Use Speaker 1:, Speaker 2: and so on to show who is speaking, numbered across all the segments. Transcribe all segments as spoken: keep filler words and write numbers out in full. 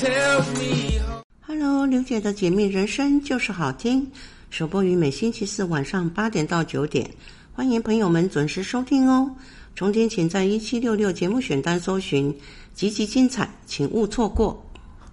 Speaker 1: Hello， 刘姐的解密人生就是好听，首播于每星期四晚上八点到九点，欢迎朋友们准时收听哦。重点请在一七六六节目选单搜寻，集集精彩，请勿错过。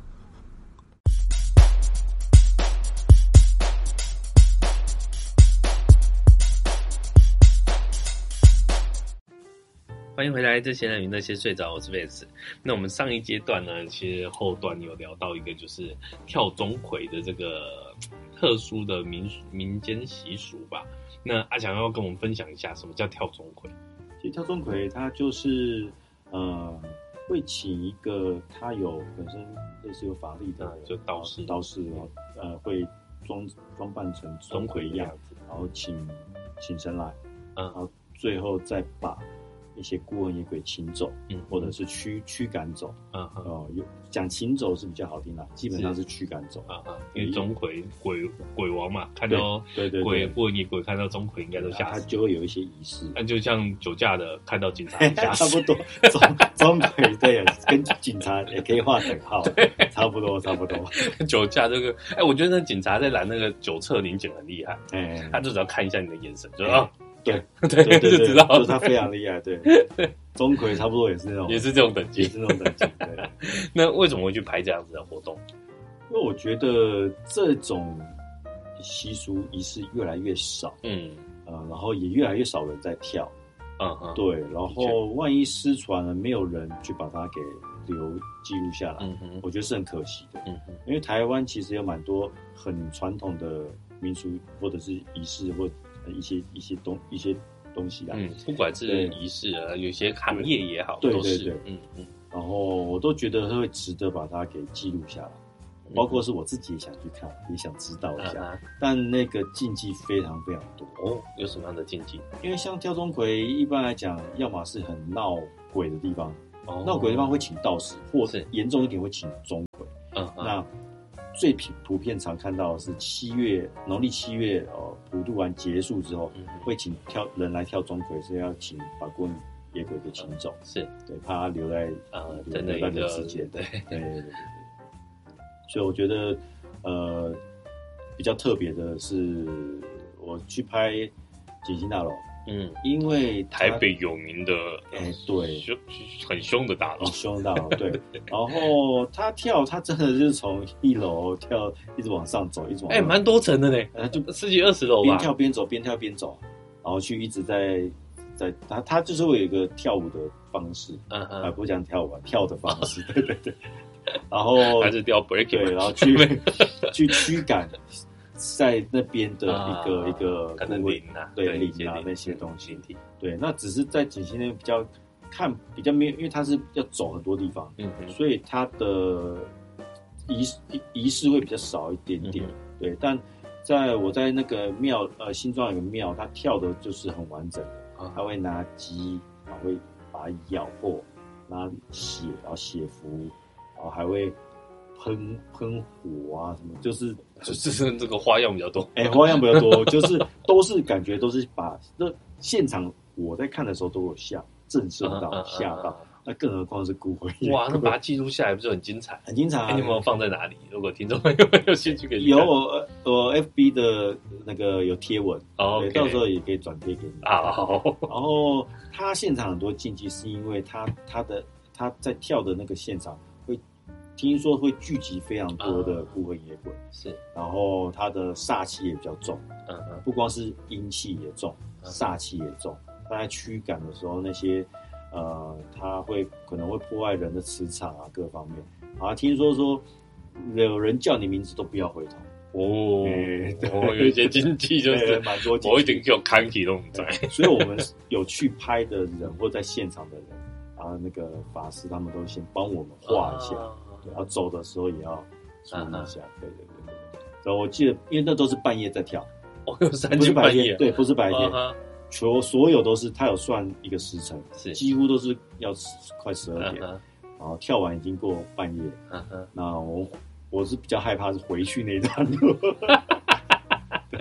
Speaker 2: 欢迎回来，这些人与那些睡着，我是 Vance。那我们上一阶段呢，其实后段有聊到一个就是跳钟馗的这个特殊的民民间习俗吧。那阿强要跟我们分享一下什么叫跳钟馗？
Speaker 3: 其实跳钟馗它就是呃会请一个他有本身类似有法力的、
Speaker 2: 嗯、就道士，
Speaker 3: 道士呃会装装扮成钟馗一样子，然后请请神来，嗯，然后最后再把一些孤魂野鬼请走，嗯，或者是驱驱赶走，嗯哦，有讲请走是比较好听的，基本上是驱赶走，啊啊，
Speaker 2: 因为钟馗鬼鬼王嘛，看到
Speaker 3: 对对
Speaker 2: 鬼孤魂野鬼看到钟馗应该都吓死，
Speaker 3: 他就会有一些仪式，
Speaker 2: 那就像酒驾的看到警察吓
Speaker 3: 死，差不多，钟钟馗对，跟警察也可以划等号，差不多差不多。
Speaker 2: 酒驾这个，哎，我觉得那警察在拦那个酒测临检很厉害，哎，他就只要看一下你的眼神，就啊。
Speaker 3: 对
Speaker 2: 对对对，就知道，
Speaker 3: 就是他非常厉害。对，钟馗差不多也是那种，
Speaker 2: 也是这种等级，
Speaker 3: 也是那种等级。对，
Speaker 2: 那为什么会去拍这样子的活动？
Speaker 3: 因为我觉得这种习俗仪式越来越少，嗯，呃，然后也越来越少人在跳，嗯嗯，对，然后万一失传了，没有人去把它给留记录下来，嗯哼，我觉得是很可惜的，嗯哼，因为台湾其实有蛮多很传统的民俗或者是仪式或一些一些东一些东西啊，
Speaker 2: 嗯，不管是仪式啊，有些行业也好，
Speaker 3: 对
Speaker 2: 都是，
Speaker 3: 对对，
Speaker 2: 嗯嗯，
Speaker 3: 然后我都觉得会值得把它给记录下来，嗯、包括是我自己也想去看，也想知道一下，啊、但那个禁忌非常非常多
Speaker 2: 哦，有什么样的禁忌？因
Speaker 3: 为像跳钟馗，一般来讲，要么是很闹鬼的地方，哦、闹鬼的地方会请道士，或是严重一点会请钟馗，嗯，那。最普遍常看到的是七月农历七月哦，普渡完结束之后，嗯、会请跳人来跳钟馗，是要请把孤魂野鬼给请走，是对，怕他留在呃留在半个世界，对对对对对。所以我觉得呃比较特别的是，我去拍景星大楼。嗯，因为
Speaker 2: 台北有名的，
Speaker 3: 哎、欸，对，
Speaker 2: 凶很凶的大楼，
Speaker 3: 很凶的大楼，对。然后他跳，他真的就是从一楼跳，一直往上走，一直往上走，
Speaker 2: 哎，蛮多层的呢，呃，就十几二十楼吧，
Speaker 3: 边跳边走，边跳边走，然后去一直在在他他就是会有一个跳舞的方式，嗯嗯，啊，不讲跳舞啊，跳的方式，对对对。然后
Speaker 2: 还是跳 breaking，
Speaker 3: 对，然后去去驱赶。在那边的一个、啊、一个
Speaker 2: 可能灵啊，
Speaker 3: 对灵啊那些东西，对，那只是在景星那边比较看比较没有，因为它是要走很多地方，嗯，所以它的仪仪式会比较少一点点，嗯、对。但在我在那个庙呃新庄有个庙，它跳的就是很完整的，啊、他会拿鸡，然后会把它咬破，拿血，然后血符，然后还会。喷喷火啊，什么就是
Speaker 2: 就是这个花样比较多，
Speaker 3: 哎、欸，花样比较多，就是都是感觉都是把那现场我在看的时候都有吓震慑到吓到，那更何况是孤魂野鬼，
Speaker 2: 哇，那把它记录下来不是很精彩？
Speaker 3: 很精彩、啊。
Speaker 2: 欸、你有没有放在哪里？如果听众朋友有兴趣可以
Speaker 3: 有我我 F B 的那个有贴文，哦、okay ，到时候也可以转贴给你。
Speaker 2: 啊，好。
Speaker 3: 然后他现场很多禁忌，是因为他他的他在跳的那个现场。听说会聚集非常多的孤魂野鬼，是，然后他的煞气也比较重，嗯嗯，不光是阴气也重，煞气也重。他在驱赶的时候，那些呃，他会可能会破坏人的磁场啊，各方面。啊，听说说有人叫你名字都不要回头。
Speaker 2: 哦，欸、哦，有一些禁忌就是
Speaker 3: 蛮多禁忌，
Speaker 2: 我一定有看起都不在。
Speaker 3: 所以我们有去拍的人或在现场的人，然后那个法师他们都先帮我们画一下。啊然后走的时候也要注意一下，对对对对。然后我记得，因为那都是半夜在跳，
Speaker 2: 哦，有三更半夜，
Speaker 3: 对，不是白天，所所有都是他有算一个时辰，是几乎都是要快十二点，然后跳完已经过半夜。那我我是比较害怕是回去那段路，对，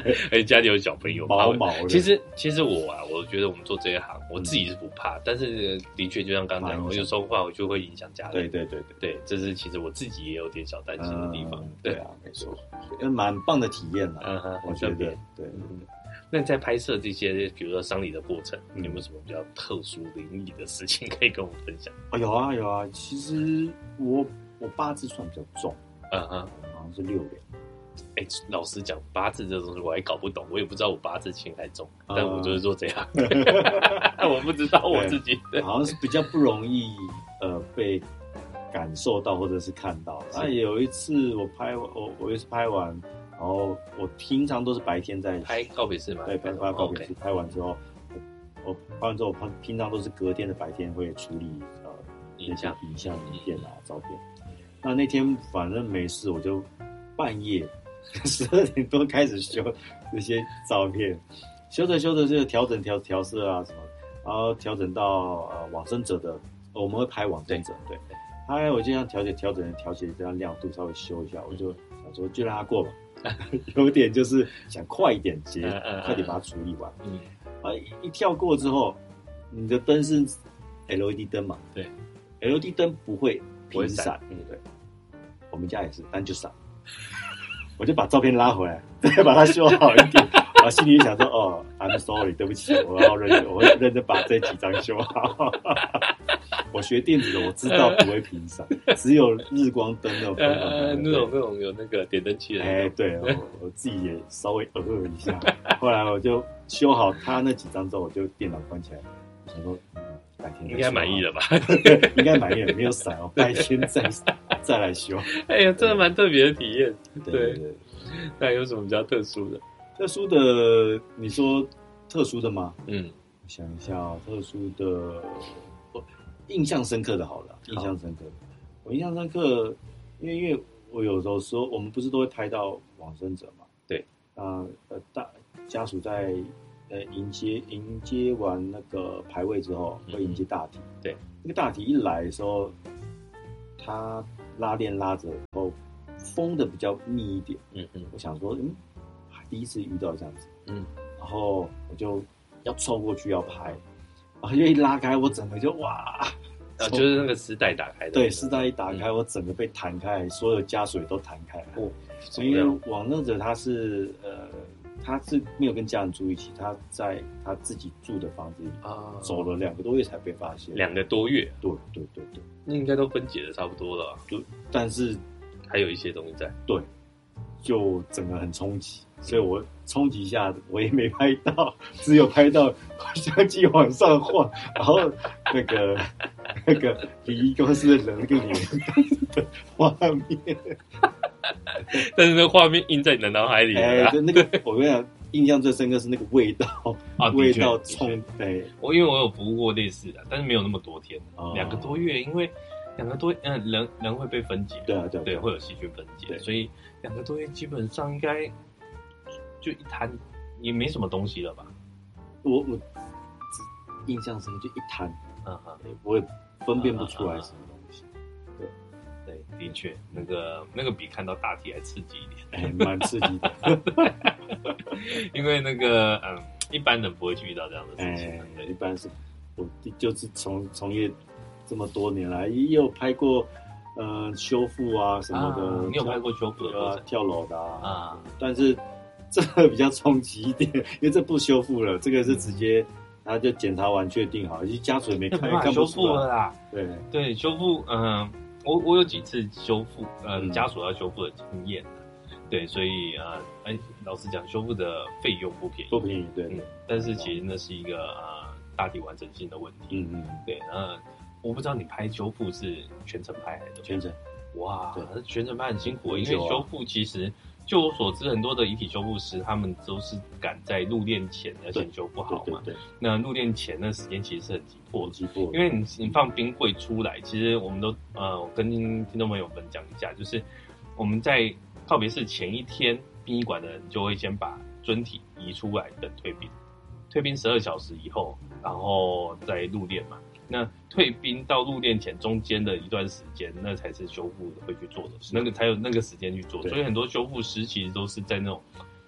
Speaker 2: 而且家里有小朋友，
Speaker 3: 毛毛的。
Speaker 2: 其实其实我啊，我觉得我们做这一行，我自己是不怕，嗯、但是的确就像刚才讲，我有时候话我就会影响家里。
Speaker 3: 对对对
Speaker 2: 对对，这是其实我自己也有点小担心的地方。嗯、对,
Speaker 3: 对啊，没错，蛮棒的体验啦。
Speaker 2: 嗯哼，
Speaker 3: 我觉得对。
Speaker 2: 嗯，那你在拍摄这些，比如说丧礼的过程，嗯、有没有什么比较特殊灵异的事情可以跟我们分享？
Speaker 3: 啊，有啊有啊，其实我我八字算比较重。
Speaker 2: 嗯哼，
Speaker 3: 好像是六两。
Speaker 2: 哎、欸，老实讲，八字这东西我还搞不懂，我也不知道我八字轻还重，嗯、但我就是做这样，我不知道我自己。
Speaker 3: 好像是比较不容易呃被感受到或者是看到。那有一次我拍我我一次拍完，然后我平常都是白天在
Speaker 2: 拍告别式嘛，
Speaker 3: 对，拍拍告别式，拍完之后，我我拍完之后，我平常都是隔天的白天会处理呃
Speaker 2: 影像、
Speaker 3: 影像、影片啊、照片。那那天反正没事，我就半夜十二点多开始修这些照片，修着修着就调整调调色啊什么，然后调整到呃往生者的，我们会拍往生者，对，拍我就这样调节调整调节这样亮度稍微修一下，我就想说就让它过吧，有点就是想快一点结，快点把它处理完。嗯，啊一跳过之后，你的灯是 L E D 灯嘛？
Speaker 2: 对
Speaker 3: ，L E D 灯不会频闪，嗯对。我们家也是，但就闪，我就把照片拉回来，再把它修好一点。我心里想说：“哦 ，I'm sorry， 对不起，我要认真，我会认真把这几张修好。”我学电子的，我知道不会频闪，只有日光灯那种灯、
Speaker 2: 呃，那种那种有那个点灯器的。
Speaker 3: 哎，对，我我自己也稍微呃一下。后来我就修好它那几张之后，我就电脑关起来，我想说。白天
Speaker 2: 应该满意了吧？
Speaker 3: 应该满意了，没有闪哦。白天再再来修。
Speaker 2: 哎呀，真的蛮特别的体验。
Speaker 3: 对对对，
Speaker 2: 那有什么比较特殊的？
Speaker 3: 特殊的，你说特殊的吗？
Speaker 2: 嗯，
Speaker 3: 我想一下、哦，特殊的，印象深刻的，好了，印象深刻的，我印象深刻，因为因为我有时候说，我们不是都会拍到往生者嘛？
Speaker 2: 对，
Speaker 3: 啊呃大家属在。呃，迎接迎接完那个牌位之后，会迎接大体。
Speaker 2: 嗯、对，
Speaker 3: 那个大体一来的时候，他拉链拉着，然后封的比较密一点。嗯嗯，我想说，嗯，第一次遇到这样子。嗯，然后我就要凑过去要拍，然后就一拉开，我整个就哇！
Speaker 2: 啊，就是那个丝带打开的。
Speaker 3: 对，丝带一打开，嗯、我整个被弹开，所有家属也都弹开了。哦，因为往生者他是呃。他是没有跟家人住一起，他在他自己住的房子里啊，走了两个多月才被发现。
Speaker 2: 两个多月，
Speaker 3: 对对对对，
Speaker 2: 那应该都分解的差不多了。
Speaker 3: 对，但是
Speaker 2: 还有一些东西在。
Speaker 3: 对，就整个很冲击，所以我冲击一下，我也没拍到，只有拍到相机往上晃，然后那个那个礼仪公司的人那个脸的画面。
Speaker 2: 但是那画面印在你的脑海里了。
Speaker 3: 哎、欸，那个我跟你讲，印象最深刻是那个味道
Speaker 2: 啊，
Speaker 3: 味道冲。对，
Speaker 2: 我因为我有服务过类似的，但是没有那么多天，两、哦、个多月，因为两个多嗯人人会被分解，
Speaker 3: 对啊对啊
Speaker 2: 对，会有细菌分解，所以两个多月基本上应该就一滩也没什么东西了吧？
Speaker 3: 我我印象深刻就一滩，嗯哼，我也分辨不出来什么东西。对。
Speaker 2: 对，的确，那个那个比看到大体还刺激一点，
Speaker 3: 哎，蛮刺激的。
Speaker 2: 因为那个嗯，一般人不会去遇到这样的事情。
Speaker 3: 哎，一般是，我就是从从业这么多年来，也有拍过，呃，修复啊什么的。
Speaker 2: 啊、你有拍过修复的过程？
Speaker 3: 跳楼的啊。啊但是这个比较冲击一点，因为这不修复了，这个是直接。嗯他就检查完确定好，其实家属也没看，看
Speaker 2: 不出来了啦。
Speaker 3: 对
Speaker 2: 对，修复，嗯、呃，我我有几次修复，呃，嗯、家属要修复的经验，对，所以呃，哎，老实讲，修复的费用不便宜，
Speaker 3: 不便宜，对、
Speaker 2: 嗯，但是其实那是一个呃大体完整性的问题，
Speaker 3: 嗯嗯，
Speaker 2: 对，呃，我不知道你拍修复是全程拍还是
Speaker 3: 全程，
Speaker 2: 哇，全程拍很辛苦，因为修复其实。就我所知，很多的遗体修复师，他们都是赶在入殓前要先修复好嘛。
Speaker 3: 对对对对
Speaker 2: 那入殓前那时间其实是很急迫的，
Speaker 3: 急迫。
Speaker 2: 因为你你放冰柜出来，其实我们都呃，我跟听众朋友们讲一下，就是我们在告别式前一天，殡仪馆的人就会先把尊体移出来等退冰，退冰十二小时以后，然后再入殓嘛。那退冰到入殓前中间的一段时间，那才是修复会去做的，那个才有那个时间去做。所以很多修复师其实都是在那种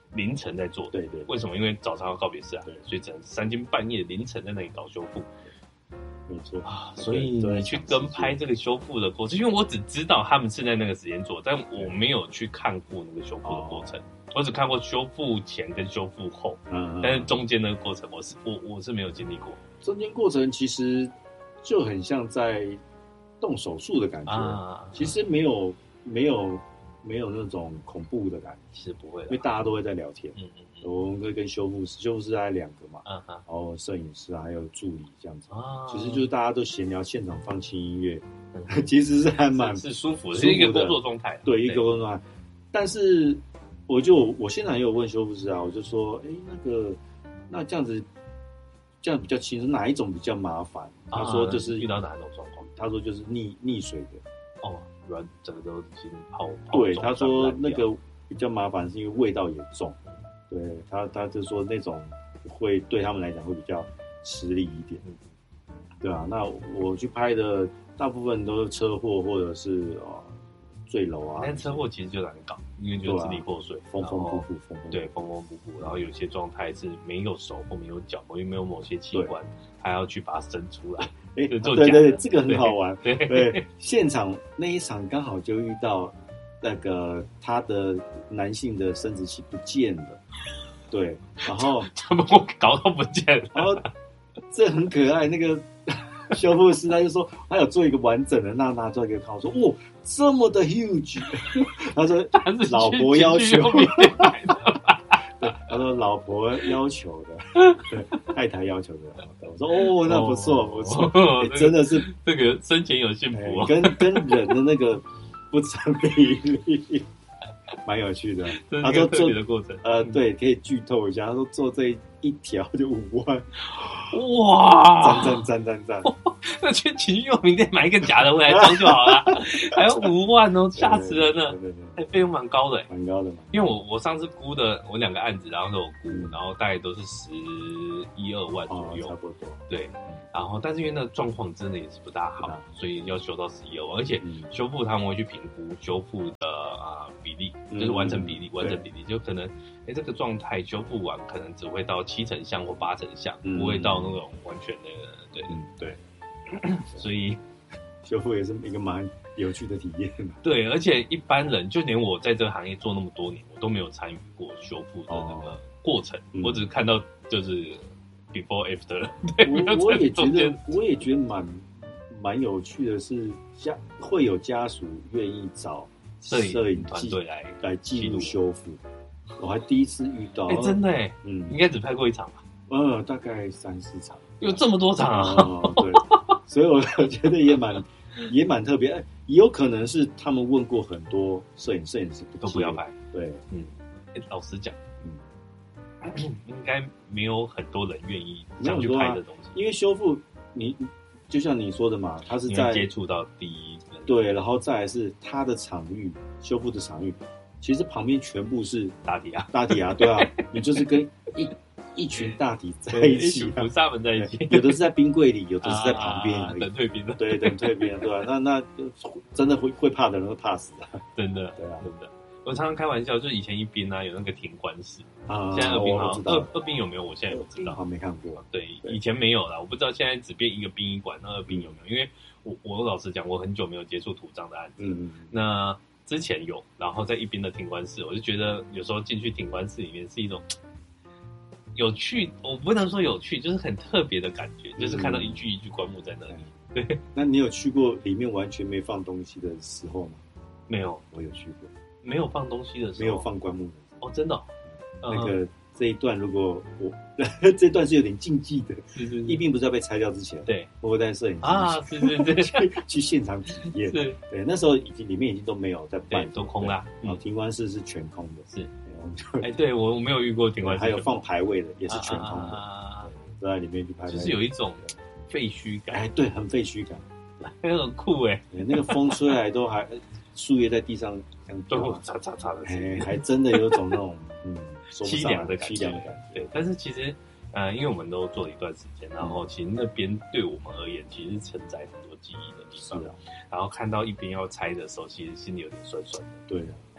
Speaker 2: 凌晨在做的。
Speaker 3: 对 对, 对，
Speaker 2: 为什么？因为早上要告别式啊，所以只能三更半夜凌晨在那里搞修复。
Speaker 3: 没错啊，
Speaker 2: 所以你去跟拍这个修复的过程，因为我只知道他们是在那个时间做，但我没有去看过那个修复的过程，哦、我只看过修复前跟修复后，嗯嗯，但是中间那个过程我是我我是没有经历过。
Speaker 3: 中间过程其实就很像在动手术的感觉，啊、其实没有没有没有那种恐怖的感觉，
Speaker 2: 其实不会，
Speaker 3: 因为大家都会在聊天，嗯嗯。我们会跟修复师，修复师大概两个嘛，嗯、然后摄影师啊，还有助理这样子，啊、其实就是大家都闲聊，现场放轻音乐，嗯、其实是还蛮
Speaker 2: 是舒服的，是一个工作状态，
Speaker 3: 对，一个工作状态。但是我就我现场也有问修复师啊，我就说，哎，那个那这样子这样比较轻松，哪一种比较麻烦？他说就是、
Speaker 2: 啊、遇到哪一种状况？
Speaker 3: 他说就是溺溺水的，
Speaker 2: 哦，软整个都已经泡。
Speaker 3: 对，他说那个比较麻烦，是因为味道也重。对他，他就说那种会对他们来讲会比较吃力一点，对啊。那我去拍的大部分都是车祸或者是呃坠楼啊。
Speaker 2: 但车祸其实就难搞，因为就支离破碎，
Speaker 3: 缝缝补补，缝
Speaker 2: 对，缝缝补补。然后有些状态是没有手或没有脚，因为没有某些器官，还要去把它生出来。
Speaker 3: 哎，对对对，这个很好玩。对对，现场那一场刚好就遇到。那个他的男性的生殖器不见了，对，然后
Speaker 2: 怎么搞到不见了？
Speaker 3: 然后这很可爱，那个修复师他就说他有做一个完整的，那拿出来给看，我说哇，这么的 huge， 他说老婆要求，对，他说老婆要求的，对，太太要求的，我说哦，那不错不错，
Speaker 2: 哦
Speaker 3: 欸、真的是
Speaker 2: 这个生前有幸福、哦
Speaker 3: 欸，跟跟人的那个。不成比例，蛮有趣的。他说做
Speaker 2: 的过程，
Speaker 3: 呃，对，可以剧透一下。他说做这一条就五万，
Speaker 2: 哇！
Speaker 3: 赞赞赞赞赞！
Speaker 2: 那去情趣用品店买一个假的回来装就好了，还要五万哦，吓死人了！
Speaker 3: 对对对，
Speaker 2: 费用蛮高的，
Speaker 3: 蛮高的嘛。
Speaker 2: 因为我我上次估的，我两个案子，然后都有估，嗯、然后大概都是十一二万左右，
Speaker 3: 哦、差不多。
Speaker 2: 对。然后，但是因为那个状况真的也是不大好，嗯、所以要修到十一二万，而且修复他们会去评估修复的啊、呃、比例，就是完成比例，嗯、完成比例就可能，哎，这个状态修复完可能只会到七成像或八成像，嗯、不会到那种完全的，对、
Speaker 3: 嗯、对，
Speaker 2: 所以
Speaker 3: 修复也是一个蛮有趣的体验。
Speaker 2: 对，而且一般人就连我在这个行业做那么多年，我都没有参与过修复的那个过程，哦、我只是看到就是。Before after，
Speaker 3: 我我也觉得，我也觉得蛮蛮有趣的是，家会有家属愿意找摄影
Speaker 2: 团队来
Speaker 3: 来记录修复。我还第一次遇到，
Speaker 2: 哎、欸，真的哎，嗯，应该只拍过一场吧？
Speaker 3: 嗯，大概三四场，
Speaker 2: 有这么多场啊！
Speaker 3: 嗯、对，所以我觉得也蛮也蛮特别，也有可能是他们问过很多摄影摄影师
Speaker 2: 都不要拍，
Speaker 3: 对，
Speaker 2: 嗯，欸、老实讲。应该没有很多人愿意这样去拍的东西，
Speaker 3: 啊、因为修复你就像你说的嘛，它是在
Speaker 2: 接触到第一
Speaker 3: 对，然后再来是它的场域修复的场域，其实旁边全部是
Speaker 2: 大体啊，
Speaker 3: 大体啊，对啊，你就是跟一一群大体在一起、啊，
Speaker 2: 一群菩萨们在一起，
Speaker 3: 有的是在冰柜里，有的是在旁边、
Speaker 2: 啊、等退兵的，
Speaker 3: 对，等退兵，对吧、啊？那那真的会会怕的人会怕死啊，
Speaker 2: 真的，
Speaker 3: 对啊，
Speaker 2: 真的。我常常开玩笑，就是以前一兵啊有那个停官室
Speaker 3: 啊，
Speaker 2: 现在二兵好像二二兵有没有？我现在也不知道，
Speaker 3: 好没看过。
Speaker 2: 对，以前没有啦，我不知道现在只变一个殡仪馆，那二兵有没有？因为我我老实讲，我很久没有接触土葬的案子。嗯嗯。那之前有，然后在一兵的停官室，我就觉得有时候进去停官室里面是一种有趣，我不能说有趣，就是很特别的感觉，就是看到一具一具棺木在那里。嗯、对。
Speaker 3: 那你有去过里面完全没放东西的时候吗？
Speaker 2: 没有，
Speaker 3: 我有去过。
Speaker 2: 没有放东西的时候，
Speaker 3: 没有放棺木的时候
Speaker 2: 哦，真的、哦。
Speaker 3: 那个这一段，如果我这段是有点禁忌的，
Speaker 2: 是是是，
Speaker 3: 一并不是要被拆掉之前，
Speaker 2: 对，
Speaker 3: 我会带摄影机
Speaker 2: 啊，是是是，
Speaker 3: 去去现场体验，
Speaker 2: 对
Speaker 3: 对，那时候已经里面已经都没有在办，
Speaker 2: 都空啦，
Speaker 3: 然后停棺室是全空的，
Speaker 2: 是，哎，对我我没有遇过停棺室，
Speaker 3: 还有放牌位的也是全空的，都在里面去拍，
Speaker 2: 就是有一种废墟感，
Speaker 3: 哎，对，很废墟感，
Speaker 2: 很酷哎，
Speaker 3: 那个风吹来都还。树叶在地上这样
Speaker 2: 都嚓嚓嚓的，
Speaker 3: 哎，还真的有种那种嗯
Speaker 2: 凄凉的感觉，
Speaker 3: 凄凉的感觉。
Speaker 2: 对，但是其实，呃，因为我们都做了一段时间，然后其实那边对我们而言，其实是承载很多记忆的地方。是啊。然后看到一边要拆的时候，其实心里有点酸酸的。
Speaker 3: 对啊。
Speaker 2: 哎，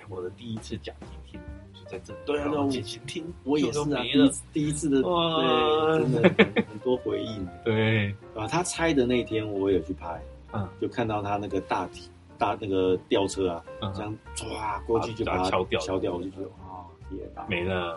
Speaker 2: 我的第一次讲机厅就在这里，
Speaker 3: 对啊，那我
Speaker 2: 机厅
Speaker 3: 我也是啊，第一次第一次的，对，真的很很多回忆。
Speaker 2: 对
Speaker 3: 啊，他拆的那天我也有去拍，嗯，就看到他那个大体大那个吊车啊，嗯、这样唰过去就把它
Speaker 2: 敲掉，
Speaker 3: 敲掉，我就觉得啊，天哪，
Speaker 2: 没了。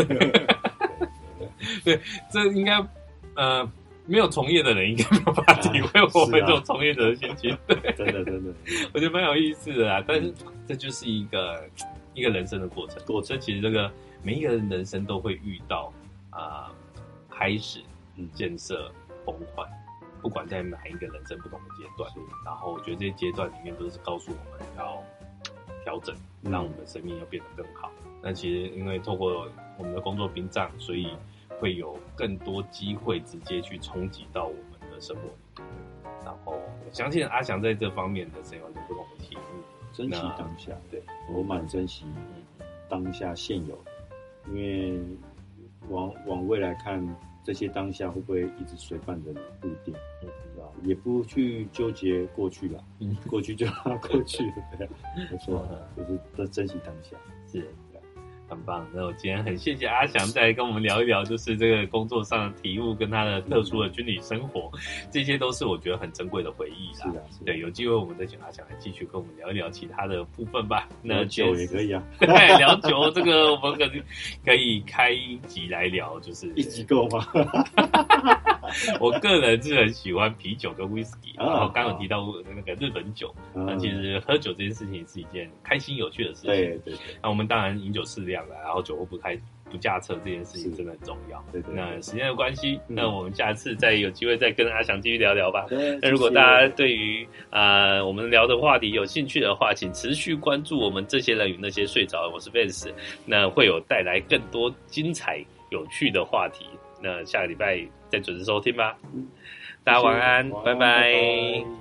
Speaker 2: 对，这应该呃。没有从业的人应该没有办法体会我们这种从业者的心情，对，
Speaker 3: 真的真的，
Speaker 2: 我觉得蛮有意思的啊。但是这就是一个一个人生的过程，过程其实这个每一个人人生都会遇到啊、呃，开始、建设、崩坏，不管在哪一个人生不同的阶段。然后我觉得这些阶段里面都是告诉我们要调整，让我们的生命要变得更好。那其实因为透过我们的工作屏障，所以会有更多机会直接去冲击到我们的生活里面，然后我相信阿翔在这方面的是有不同的体悟，
Speaker 3: 珍惜当下。对，我蛮珍惜当下现有的，因为往往未来看，这些当下会不会一直随伴着你，不一定，嗯，对吧？也不去纠结过去了，嗯，过去就让它过去，对，没错，就是都珍惜当下，
Speaker 2: 是。很棒，那我今天很谢谢阿翔再来跟我们聊一聊，就是这个工作上的体悟跟他的特殊的军旅生活，这些都是我觉得很珍贵的回忆啦。
Speaker 3: 是啊，是啊，
Speaker 2: 对，有机会我们再请阿翔来继续跟我们聊一聊其他的部分吧。
Speaker 3: 那酒也可以啊，
Speaker 2: 对，聊酒这个我们可能可以开一集来聊，就是
Speaker 3: 一集够吗？
Speaker 2: 我个人是很喜欢啤酒跟 whisky， 然后刚刚有提到那个日本酒，那、嗯、其实喝酒这件事情是一件开心有趣的事情。
Speaker 3: 对对对。
Speaker 2: 那我们当然饮酒适量啦，然后酒后不开不驾车这件事情真的很重要。
Speaker 3: 对 对, 对。
Speaker 2: 那时间的关系、嗯，那我们下次再有机会再跟阿翔继续聊聊吧。那如果大家对于啊、呃、我们聊的话题有兴趣的话，请持续关注我们这些人与那些睡着的。我是 Vance， 那会有带来更多精彩有趣的话题。那下个礼拜再准时收听吧。大家晚安，拜拜。拜拜。